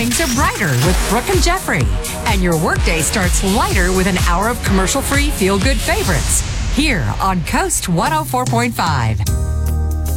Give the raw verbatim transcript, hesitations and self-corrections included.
mornings are brighter with Brooke and Jeffrey. And your workday starts lighter with an hour of commercial-free feel-good favorites. Here on Coast one oh four point five.